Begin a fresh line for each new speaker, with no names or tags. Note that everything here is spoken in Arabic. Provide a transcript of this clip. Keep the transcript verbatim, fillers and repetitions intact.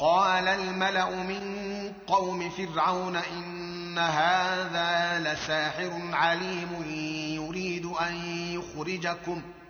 قال الملأ من قوم فرعون إن هذا لساحر عليم يريد أن يخرجكم